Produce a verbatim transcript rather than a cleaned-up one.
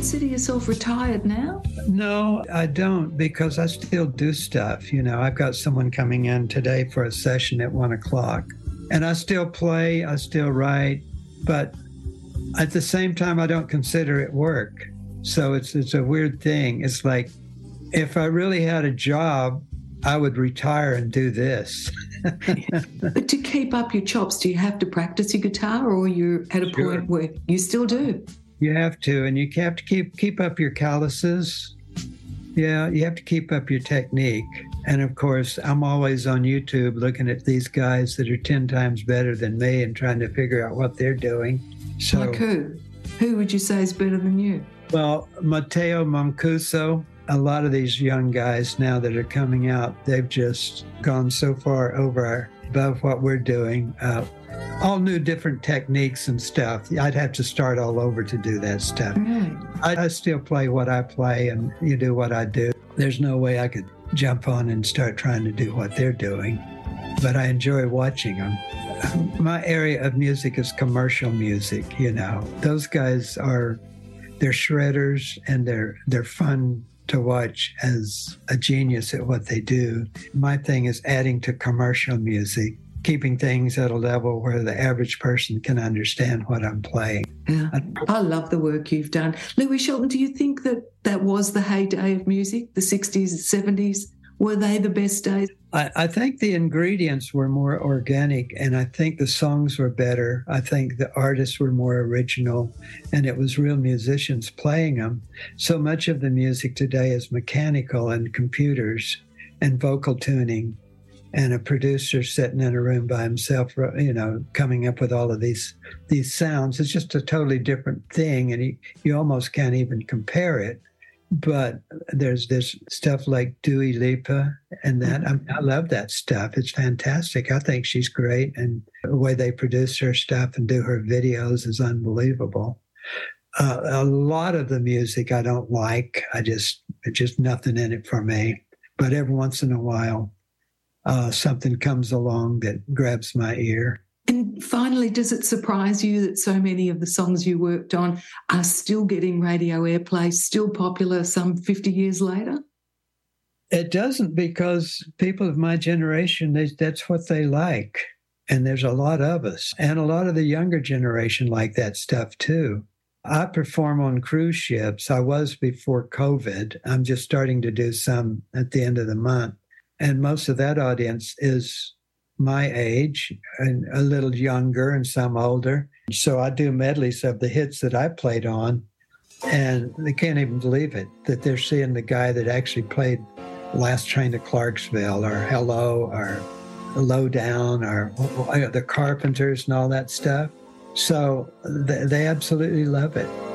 consider yourself retired now? No, I don't, because I still do stuff. You know, I've got someone coming in today for a session at one o'clock, and I still play, I still write, but at the same time, I don't consider it work. So it's it's a weird thing. It's like, if I really had a job, I would retire and do this. But to keep up your chops, do you have to practice your guitar, or you're at a Sure. point where you still do? You have to, and you have to keep keep up your calluses. Yeah, you have to keep up your technique. And of course, I'm always on YouTube looking at these guys that are ten times better than me and trying to figure out what they're doing. So, Like who? Who would you say is better than you? well, Matteo Mancuso, a lot of these young guys now that are coming out, they've just gone so far over above what we're doing. Uh, all new different techniques and stuff. I'd have to start all over to do that stuff. Really? I, I still play what I play and you do what I do. There's no way I could jump on and start trying to do what they're doing, but I enjoy watching them. My area of music is commercial music, you know. Those guys are, they're shredders and they're they're fun to watch as a genius at what they do. My thing is adding to commercial music, keeping things at a level where the average person can understand what I'm playing. Yeah. I love the work you've done. Louis Shelton, do you think that that was the heyday of music, the sixties, seventies? Were they the best days? I, I think the ingredients were more organic, and I think the songs were better. I think the artists were more original, and it was real musicians playing them. So much of the music today is mechanical and computers and vocal tuning, and a producer sitting in a room by himself, you know, coming up with all of these these sounds. It's just a totally different thing, and you, you almost can't even compare it. But there's this stuff like Dua Lipa and that. I, mean, I love that stuff. It's fantastic. I think she's great. And the way they produce her stuff and do her videos is unbelievable. Uh, a lot of the music I don't like. I just, it's just nothing in it for me. But every once in a while, uh, something comes along that grabs my ear. And finally, does it surprise you that so many of the songs you worked on are still getting radio airplay, still popular some fifty years later? It doesn't, because people of my generation, they, that's what they like. And there's a lot of us. And a lot of the younger generation like that stuff too. I perform on cruise ships. I was before COVID. I'm just starting to do some at the end of the month. And most of that audience is my age and a little younger and some older. So I do medleys of the hits that I played on, and they can't even believe it, that they're seeing the guy that actually played Last Train to Clarksville or Hello or Low Down or the Carpenters and all that stuff. So they absolutely love it.